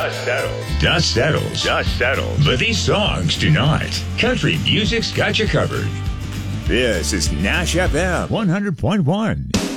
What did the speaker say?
Dust settles. Dust settles. Dust settles. But these songs do not. Country music's got you covered. This is Nash FM 100.1.